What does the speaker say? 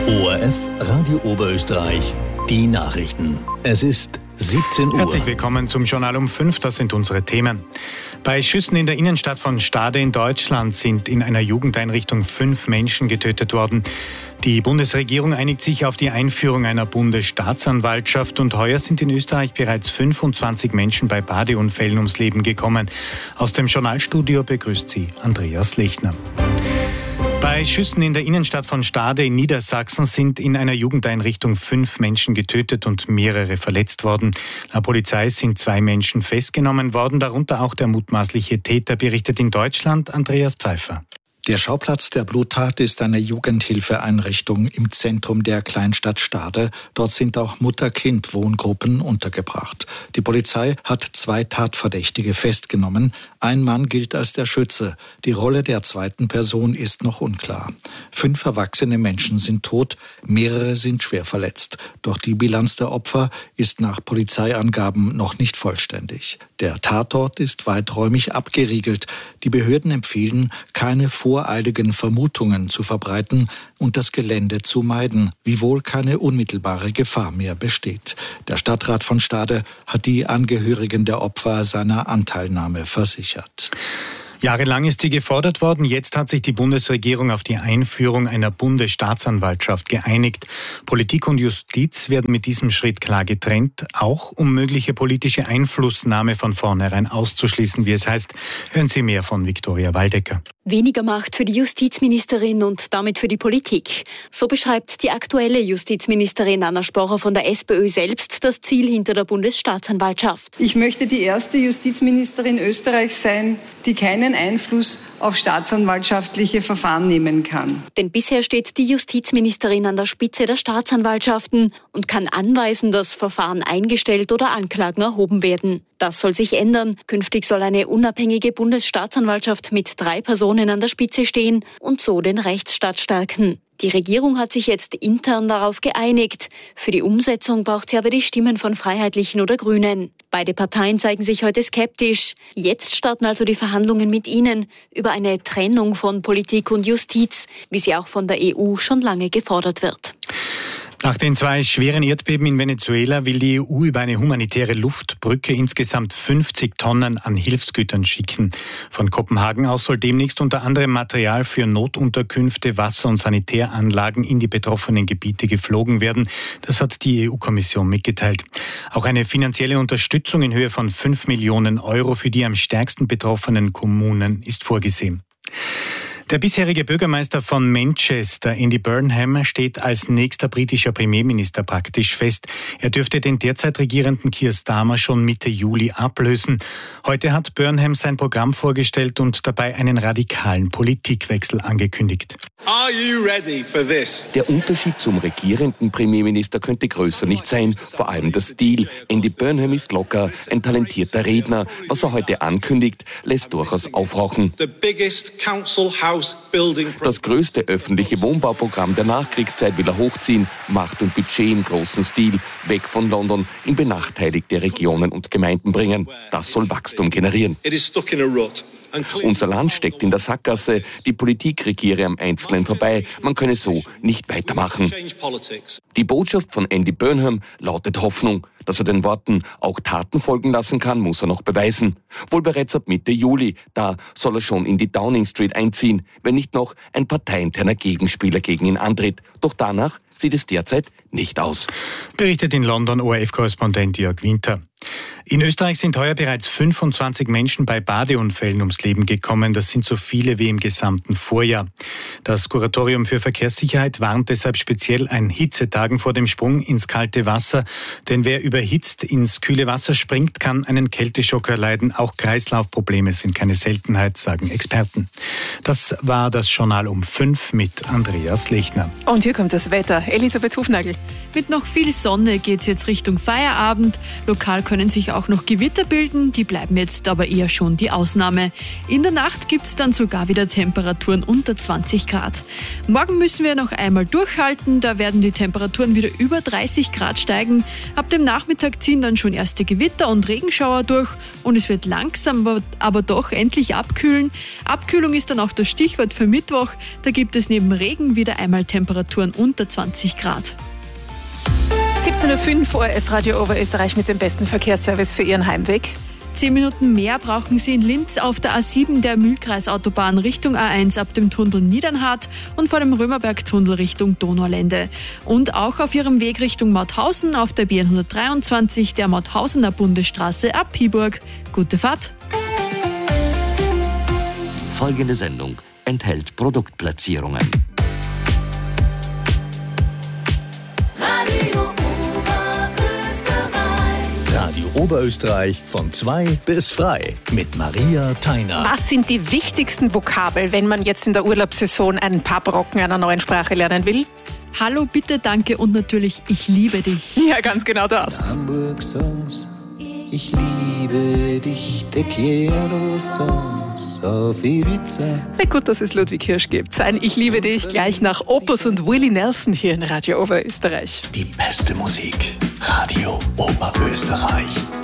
ORF Radio Oberösterreich, die Nachrichten. Es ist 17 Uhr. Herzlich willkommen zum Journal um 5, das sind unsere Themen. Bei Schüssen in der Innenstadt von Stade in Deutschland sind in einer Jugendeinrichtung 5 Menschen getötet worden. Die Bundesregierung einigt sich auf die Einführung einer Bundesstaatsanwaltschaft und heuer sind in Österreich bereits 25 Menschen bei Badeunfällen ums Leben gekommen. Aus dem Journalstudio begrüßt sie Andreas Lechner. Bei Schüssen in der Innenstadt von Stade in Niedersachsen sind in einer Jugendeinrichtung 5 Menschen getötet und mehrere verletzt worden. Laut Polizei sind 2 Menschen festgenommen worden, darunter auch der mutmaßliche Täter, berichtet in Deutschland Andreas Pfeiffer. Der Schauplatz der Bluttat ist eine Jugendhilfeeinrichtung im Zentrum der Kleinstadt Stade. Dort sind auch Mutter-Kind-Wohngruppen untergebracht. Die Polizei hat 2 Tatverdächtige festgenommen. Ein Mann gilt als der Schütze. Die Rolle der zweiten Person ist noch unklar. 5 erwachsene Menschen sind tot, mehrere sind schwer verletzt. Doch die Bilanz der Opfer ist nach Polizeiangaben noch nicht vollständig. Der Tatort ist weiträumig abgeriegelt. Die Behörden empfehlen, keine voreiligen Vermutungen zu verbreiten und das Gelände zu meiden, wiewohl keine unmittelbare Gefahr mehr besteht. Der Stadtrat von Stade hat die Angehörigen der Opfer seiner Anteilnahme versichert. Jahrelang ist sie gefordert worden. Jetzt hat sich die Bundesregierung auf die Einführung einer Bundesstaatsanwaltschaft geeinigt. Politik und Justiz werden mit diesem Schritt klar getrennt, auch um mögliche politische Einflussnahme von vornherein auszuschließen, wie es heißt. Hören Sie mehr von Viktoria Waldecker. Weniger Macht für die Justizministerin und damit für die Politik. So beschreibt die aktuelle Justizministerin Anna Sporer von der SPÖ selbst das Ziel hinter der Bundesstaatsanwaltschaft. Ich möchte die erste Justizministerin Österreichs sein, die keinen Einfluss auf staatsanwaltschaftliche Verfahren nehmen kann. Denn bisher steht die Justizministerin an der Spitze der Staatsanwaltschaften und kann anweisen, dass Verfahren eingestellt oder Anklagen erhoben werden. Das soll sich ändern. Künftig soll eine unabhängige Bundesstaatsanwaltschaft mit 3 Personen an der Spitze stehen und so den Rechtsstaat stärken. Die Regierung hat sich jetzt intern darauf geeinigt. Für die Umsetzung braucht sie aber die Stimmen von Freiheitlichen oder Grünen. Beide Parteien zeigen sich heute skeptisch. Jetzt starten also die Verhandlungen mit ihnen über eine Trennung von Politik und Justiz, wie sie auch von der EU schon lange gefordert wird. Nach den 2 schweren Erdbeben in Venezuela will die EU über eine humanitäre Luftbrücke insgesamt 50 Tonnen an Hilfsgütern schicken. Von Kopenhagen aus soll demnächst unter anderem Material für Notunterkünfte, Wasser- und Sanitäranlagen in die betroffenen Gebiete geflogen werden. Das hat die EU-Kommission mitgeteilt. Auch eine finanzielle Unterstützung in Höhe von 5 Millionen Euro für die am stärksten betroffenen Kommunen ist vorgesehen. Der bisherige Bürgermeister von Manchester, Andy Burnham, steht als nächster britischer Premierminister praktisch fest. Er dürfte den derzeit regierenden Keir Starmer schon Mitte Juli ablösen. Heute hat Burnham sein Programm vorgestellt und dabei einen radikalen Politikwechsel angekündigt. Are you ready for this? Der Unterschied zum regierenden Premierminister könnte größer nicht sein, vor allem der Stil. Andy Burnham ist locker, ein talentierter Redner. Was er heute ankündigt, lässt durchaus aufhorchen. Das größte öffentliche Wohnbauprogramm der Nachkriegszeit will er hochziehen, Macht und Budget im großen Stil, weg von London, in benachteiligte Regionen und Gemeinden bringen. Das soll Wachstum generieren. Unser Land steckt in der Sackgasse, die Politik regiere am Einzelnen vorbei, man könne so nicht weitermachen. Die Botschaft von Andy Burnham lautet Hoffnung. Dass er den Worten auch Taten folgen lassen kann, muss er noch beweisen. Wohl bereits ab Mitte Juli, da soll er schon in die Downing Street einziehen, wenn nicht noch ein parteiinterner Gegenspieler gegen ihn antritt. Doch danach sieht es derzeit nicht aus. Berichtet in London ORF-Korrespondent Jörg Winter. In Österreich sind heuer bereits 25 Menschen bei Badeunfällen ums Leben gekommen. Das sind so viele wie im gesamten Vorjahr. Das Kuratorium für Verkehrssicherheit warnt deshalb speziell an Hitzetagen vor dem Sprung ins kalte Wasser. Denn wer überhitzt ins kühle Wasser springt, kann einen Kälteschock erleiden. Auch Kreislaufprobleme sind keine Seltenheit, sagen Experten. Das war das Journal um 5 mit Andreas Lechner. Und hier kommt das Wetter. Elisabeth Hufnagel. Mit noch viel Sonne geht es jetzt Richtung Feierabend. Lokal können sich auch noch Gewitter bilden, die bleiben jetzt aber eher schon die Ausnahme. In der Nacht gibt es dann sogar wieder Temperaturen unter 20 Grad. Morgen müssen wir noch einmal durchhalten, da werden die Temperaturen wieder über 30 Grad steigen. Ab dem Nachmittag ziehen dann schon erste Gewitter und Regenschauer durch und es wird langsam, aber doch endlich abkühlen. Abkühlung ist dann auch das Stichwort für Mittwoch, da gibt es neben Regen wieder einmal Temperaturen unter 20 20 Grad. 17.05 Uhr, ORF Radio Oberösterreich mit dem besten Verkehrsservice für Ihren Heimweg. 10 Minuten mehr brauchen Sie in Linz auf der A7 der Mühlkreisautobahn Richtung A1 ab dem Tunnel Niedernhardt und vor dem Römerbergtunnel Richtung Donaulände. Und auch auf Ihrem Weg Richtung Mauthausen auf der B123 der Mauthausener Bundesstraße ab Piburg. Gute Fahrt! Die folgende Sendung enthält Produktplatzierungen. Radio Oberösterreich von 2 bis frei mit Maria Theiner. Was sind die wichtigsten Vokabeln, wenn man jetzt in der Urlaubssaison ein paar Brocken einer neuen Sprache lernen will? Hallo, bitte, danke und natürlich ich liebe dich. Ja, ganz genau das. Hamburg songs, ich liebe dich, te quiero songs auf Ibiza. Na gut, dass es Ludwig Hirsch gibt. Sein Ich liebe dich gleich nach Opus und Willie Nelson hier in Radio Oberösterreich. Die beste Musik. Radio Oberösterreich.